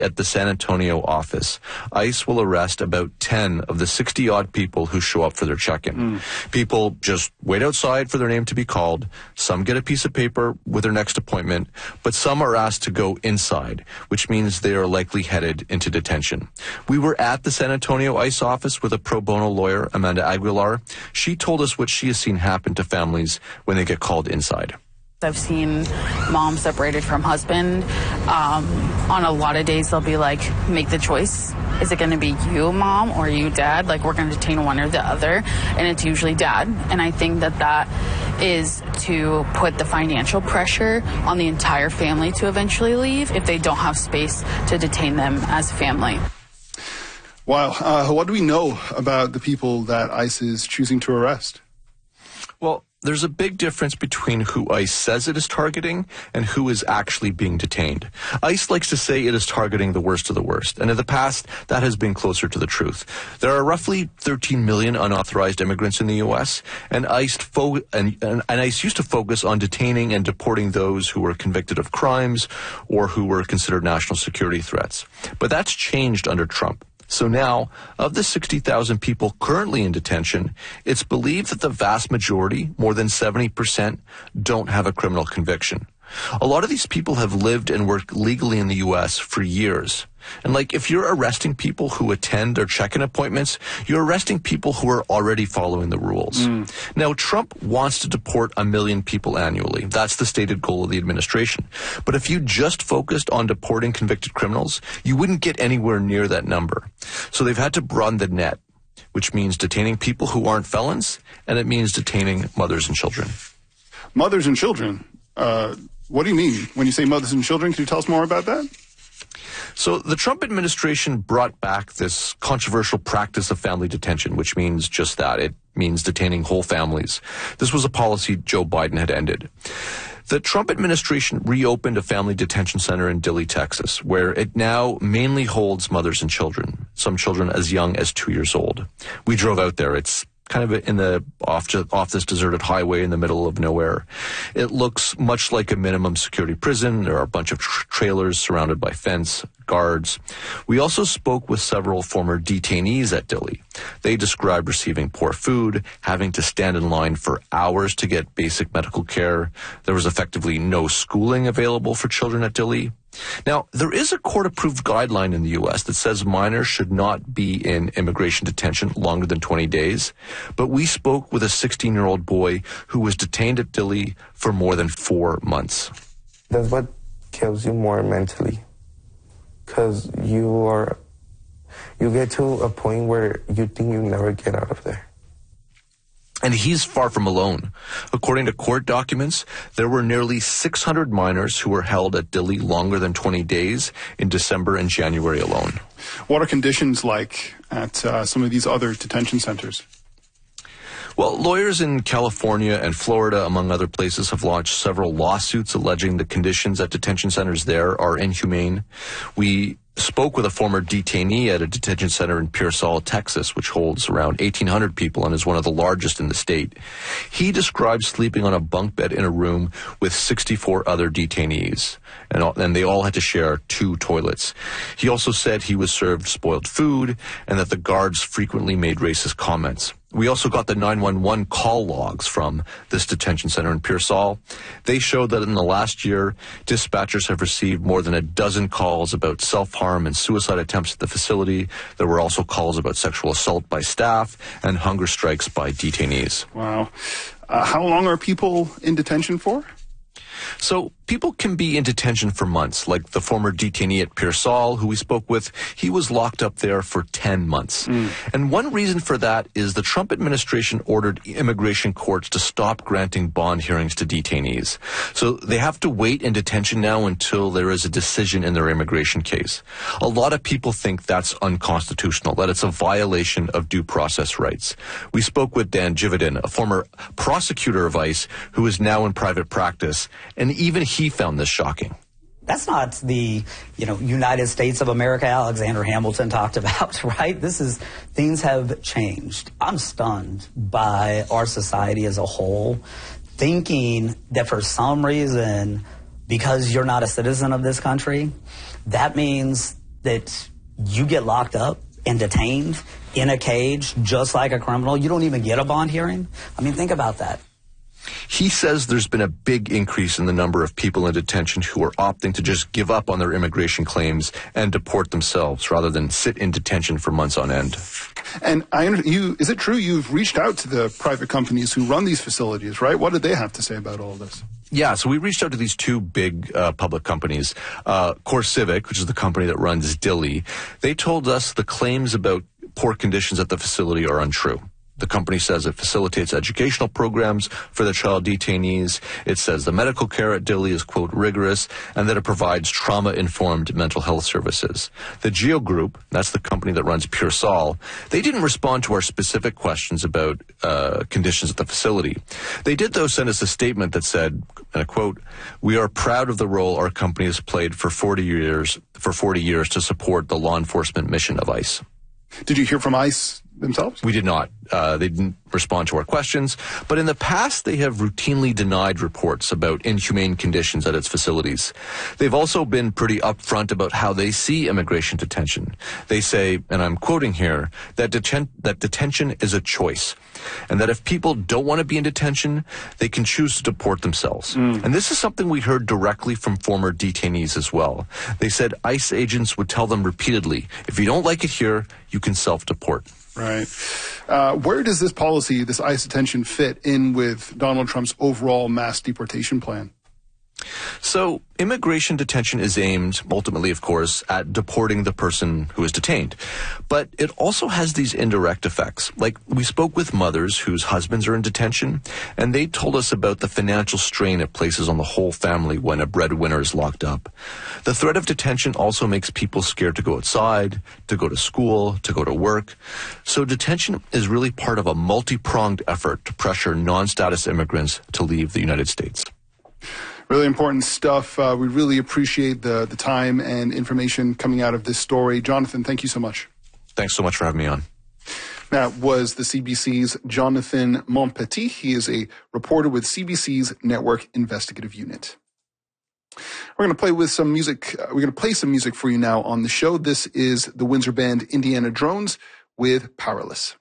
at the San Antonio office, ICE will arrest about 10 of the 60-odd people who show up for their check-in. People just wait outside for their name to be called. Some get a piece of paper with their next appointment, but some are asked to go inside, which means they are likely headed into detention. We were at the San Antonio ICE office with a pro bono lawyer, Amanda Aguilar. She told us what she has seen happen to families when they get called inside. I've seen mom separated from husband. On a lot of days, they'll be like, make the choice. Is it going to be you, mom, or you, dad? Like, we're going to detain one or the other. And it's usually dad. And I think that is to put the financial pressure on the entire family to eventually leave if they don't have space to detain them as family. Wow. What do we know about the people that ICE is choosing to arrest? Well, there's a big difference between who ICE says it is targeting and who is actually being detained. ICE likes to say it is targeting the worst of the worst, and in the past, that has been closer to the truth. There are roughly 13 million unauthorized immigrants in the U.S., and ICE used to focus on detaining and deporting those who were convicted of crimes or who were considered national security threats. But that's changed under Trump. So now, of the 60,000 people currently in detention, it's believed that the vast majority, more than 70%, don't have a criminal conviction. A lot of these people have lived and worked legally in the U.S. for years. And if you're arresting people who attend or check-in appointments, you're arresting people who are already following the rules. Now, Trump wants to deport 1 million people annually. That's the stated goal of the administration. But if you just focused on deporting convicted criminals, you wouldn't get anywhere near that number. So they've had to broaden the net, which means detaining people who aren't felons, and it means detaining mothers and children. Mothers and children? What do you mean when you say mothers and children? Can you tell us more about that? So the Trump administration brought back this controversial practice of family detention, which means just that. It means detaining whole families. This was a policy Joe Biden had ended. The Trump administration reopened a family detention center in Dilley, Texas, where it now mainly holds mothers and children, some children as young as 2 years old. We drove out there. It's kind of in the off this deserted highway in the middle of nowhere. It looks much like a minimum security prison. There are a bunch of trailers surrounded by fence, guards. We also spoke with several former detainees at Dilley. They described receiving poor food, having to stand in line for hours to get basic medical care. There was effectively no schooling available for children at Dilley. Now, there is a court-approved guideline in the U.S. that says minors should not be in immigration detention longer than 20 days, but we spoke with a 16-year-old boy who was detained at Dilley for more than 4 months. That's what kills you more mentally, because you get to a point where you think you never get out of there. And he's far from alone. According to court documents, there were nearly 600 minors who were held at Dilley longer than 20 days in December and January alone. What are conditions like at some of these other detention centers? Well, lawyers in California and Florida, among other places, have launched several lawsuits alleging the conditions at detention centers there are inhumane. We spoke with a former detainee at a detention center in Pearsall, Texas, which holds around 1,800 people and is one of the largest in the state. He described sleeping on a bunk bed in a room with 64 other detainees, and they all had to share 2 toilets. He also said he was served spoiled food and that the guards frequently made racist comments. We also got the 911 call logs from this detention center in Pearsall. They showed that in the last year, dispatchers have received more than a dozen calls about self-harm and suicide attempts at the facility. There were also calls about sexual assault by staff and hunger strikes by detainees. Wow. How long are people in detention for? So people can be in detention for months, like the former detainee at Pearsall, who we spoke with. He was locked up there for 10 months. And one reason for that is the Trump administration ordered immigration courts to stop granting bond hearings to detainees. So they have to wait in detention now until there is a decision in their immigration case. A lot of people think that's unconstitutional, that it's a violation of due process rights. We spoke with Dan Jividin, a former prosecutor of ICE who is now in private practice, and even he found this shocking. That's not the, United States of America Alexander Hamilton talked about, right? Things have changed. I'm stunned by our society as a whole, thinking that for some reason, because you're not a citizen of this country, that means that you get locked up and detained in a cage just like a criminal? You don't even get a bond hearing? I mean, think about that. He says there's been a big increase in the number of people in detention who are opting to just give up on their immigration claims and deport themselves rather than sit in detention for months on end. And is it true you've reached out to the private companies who run these facilities, right? What did they have to say about all this? Yeah, so we reached out to these two big public companies, CoreCivic, which is the company that runs Dilley. They told us the claims about poor conditions at the facility are untrue. The company says it facilitates educational programs for the child detainees. It says the medical care at Dilley is, quote, rigorous, and that it provides trauma-informed mental health services. The Geo Group, that's the company that runs Pure Sol, they didn't respond to our specific questions about conditions at the facility. They did, though, send us a statement that said, and I quote, "We are proud of the role our company has played for 40 years to support the law enforcement mission of ICE." Did you hear from ICE themselves? We did not. They didn't respond to our questions. But in the past, they have routinely denied reports about inhumane conditions at its facilities. They've also been pretty upfront about how they see immigration detention. They say, and I'm quoting here, that detention is a choice. And that if people don't want to be in detention, they can choose to deport themselves. And this is something we heard directly from former detainees as well. They said ICE agents would tell them repeatedly, if you don't like it here, you can self-deport. Right. Where does this policy, this ICE detention, fit in with Donald Trump's overall mass deportation plan? So immigration detention is aimed, ultimately, of course, at deporting the person who is detained. But it also has these indirect effects. Like, we spoke with mothers whose husbands are in detention, and they told us about the financial strain it places on the whole family when a breadwinner is locked up. The threat of detention also makes people scared to go outside, to go to school, to go to work. So detention is really part of a multi-pronged effort to pressure non-status immigrants to leave the United States. Really important stuff. We really appreciate the time and information coming out of this story. Jonathan, thank you so much. Thanks so much for having me on. That was the CBC's Jonathan Montpetit. He is a reporter with CBC's Network Investigative Unit. We're going to play with some music. We're going to play some music for you now on the show. This is the Windsor band Indiana Drones with Powerless.